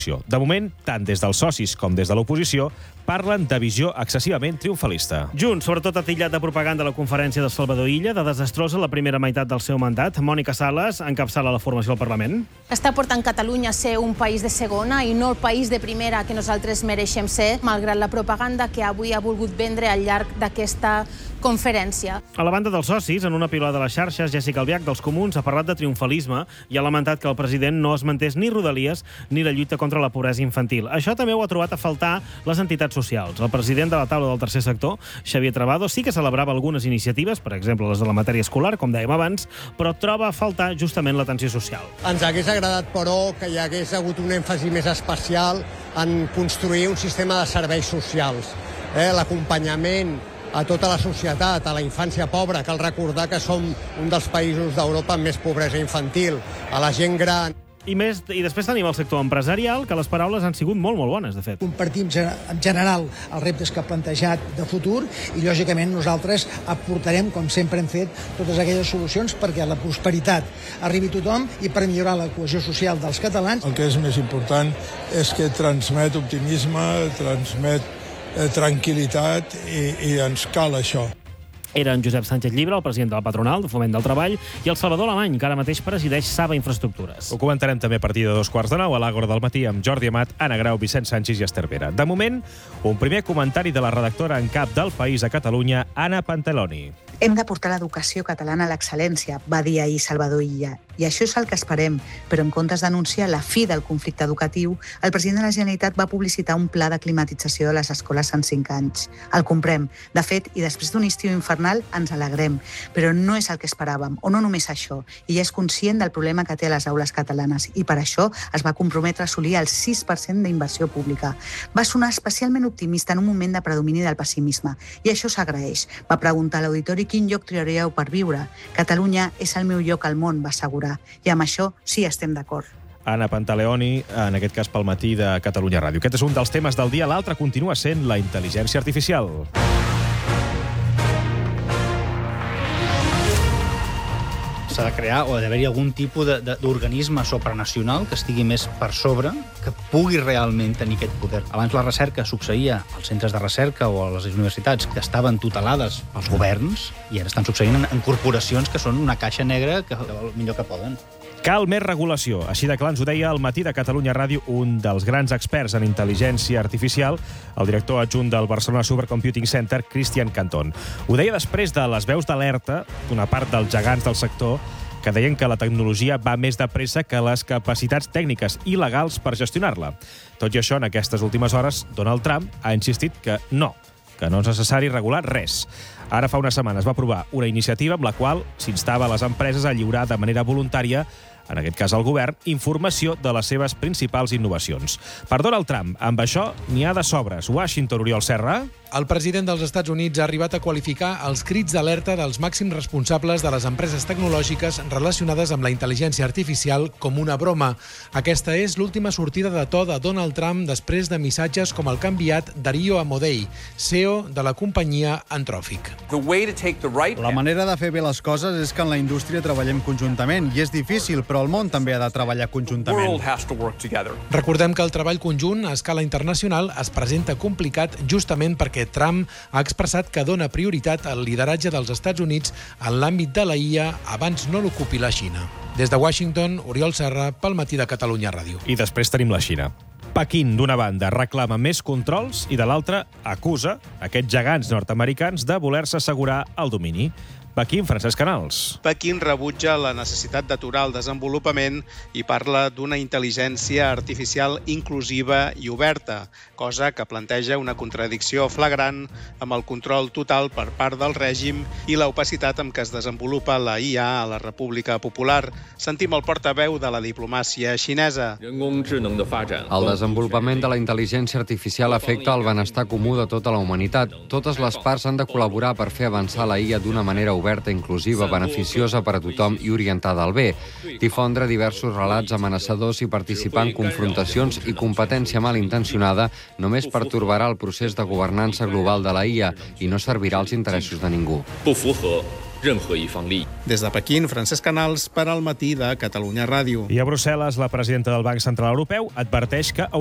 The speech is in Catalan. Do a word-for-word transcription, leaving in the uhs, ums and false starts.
De moment, tant des dels socis com des de l'oposició, parlen de visió excessivament triomfalista. Junts, sobretot ha titllat de propaganda la conferència de Salvador Illa, de desastrosa la primera meitat del seu mandat. Mònica Sales encapçala la formació del Parlament. Està portant Catalunya a ser un país de segona i no el país de primera que nosaltres mereixem ser, malgrat la propaganda que avui ha volgut vendre al llarg d'aquesta conferència. A la banda dels socis, en una pilota de les xarxes, Jessica Albiach dels Comuns ha parlat de triomfalisme i ha lamentat que el president no esmentés ni Rodalies ni la lluita contra la pobresa infantil. Això també ho ha trobat a faltar les entitats socials. El president de la taula del tercer sector, Xavier Trabado, sí que celebrava algunes iniciatives, per exemple les de la matèria escolar, com dèiem abans, però troba a faltar justament l'atenció social. Ens hagués agradat, però, que hi hagués hagut un èmfasi més especial en construir un sistema de serveis socials. Eh, l'acompanyament a tota la societat, a la infància pobra. Cal recordar que som un dels països d'Europa amb més pobresa infantil, a la gent gran. I, més, I després tenim el sector empresarial, que les paraules han sigut molt, molt bones, de fet. Compartim en general els reptes que ha plantejat de futur i, lògicament, nosaltres aportarem, com sempre hem fet, totes aquelles solucions perquè la prosperitat arribi a tothom i per millorar la cohesió social dels catalans. El que és més important és que transmet optimisme, transmet eh, tranquil·litat i, i ens cal això. Eren Josep Sánchez Llibre, el president de la patronal, de Foment del Treball, i el Salvador Alemany, que ara mateix presideix Saba Infraestructures. Ho comentarem també a partir de dos quarts de nou a l'Àgora del matí amb Jordi Amat, Anna Grau, Vicent Sánchez i Esther Vera. De moment, un primer comentari de la redactora en cap del País a Catalunya, Anna Pantaloni. Hem de portar l'educació catalana a l'excel·lència, va dir ahir Salvador Illa. I això és el que esperem, però en comptes d'anunciar la fi del conflicte educatiu, el president de la Generalitat va publicitar un pla de climatització de les escoles en cinc anys. El comprem. De fet, i després d'un estiu infernal, ens alegrem. Però no és el que esperàvem, o no només això. Ella és conscient del problema que té a les aules catalanes i per això es va comprometre a assolir el sis per cent d'inversió pública. Va sonar especialment optimista en un moment de predomini del pessimisme, i això s'agraeix. Va preguntar a l'auditori quin lloc triaríeu per viure. Catalunya és el meu lloc al món, va assegurar. I amb això sí estem d'acord. Anna Pantaleoni, en aquest cas pel matí de Catalunya Ràdio. Aquest és un dels temes del dia. L'altre continua sent la intel·ligència artificial. S'ha de crear o ha d'haver-hi algun tipus d'organisme supranacional que estigui més per sobre, que pugui realment tenir aquest poder. Abans la recerca succeïa als centres de recerca o a les universitats que estaven tutelades pels governs i ara estan succeint en corporacions que són una caixa negra que el millor que poden. Cal més regulació. Així de clar ens ho deia al matí de Catalunya Ràdio un dels grans experts en intel·ligència artificial, el director adjunt del Barcelona Supercomputing Center, Christian Cantón. Ho deia després de les veus d'alerta d'una part dels gegants del sector que deien que la tecnologia va més de pressa que les capacitats tècniques i legals per gestionar-la. Tot i això, en aquestes últimes hores, Donald Trump ha insistit que no, que no és necessari regular res. Ara fa una setmana es va aprovar una iniciativa amb la qual s'instava a les empreses a lliurar de manera voluntària, en aquest cas el govern, informació de les seves principals innovacions. Per Donald Trump, amb això n'hi ha de sobres. Washington, Oriol Serra. El president dels Estats Units ha arribat a qualificar els crits d'alerta dels màxims responsables de les empreses tecnològiques relacionades amb la intel·ligència artificial com una broma. Aquesta és l'última sortida de to de Donald Trump després de missatges com el que ha enviat Dario Amodei, C E O de la companyia Anthropic. La manera de fer bé les coses és que en la indústria treballem conjuntament, i és difícil, però el món també ha de treballar conjuntament. Recordem que el treball conjunt a escala internacional es presenta complicat justament perquè Trump ha expressat que dona prioritat al lideratge dels Estats Units en l'àmbit de la I A abans no l'ocupi la Xina. Des de Washington, Oriol Serra, pel matí de Catalunya Ràdio. I després tenim la Xina. Pequín, d'una banda, reclama més controls i de l'altra acusa aquests gegants nord-americans de voler-se assegurar el domini. Pequín, Francesc Canals. Pequín rebutja la necessitat d'aturar el desenvolupament i parla d'una intel·ligència artificial inclusiva i oberta, cosa que planteja una contradicció flagrant amb el control total per part del règim i l'opacitat amb què es desenvolupa la I A a la República Popular. Sentim el portaveu de la diplomàcia xinesa. El desenvolupament de la intel·ligència artificial afecta el benestar comú de tota la humanitat. Totes les parts han de col·laborar per fer avançar la I A d'una manera oberta, inclusiva, beneficiosa per a tothom i orientada al bé. Difondre diversos relats amenaçadors i participar en confrontacions i competència malintencionada només pertorbarà el procés de governança global de la I A i no servirà als interessos de ningú. Des de Pequín, Francesc Canals per al Matí de Catalunya Ràdio. I a Brussel·les, la presidenta del Banc Central Europeu adverteix que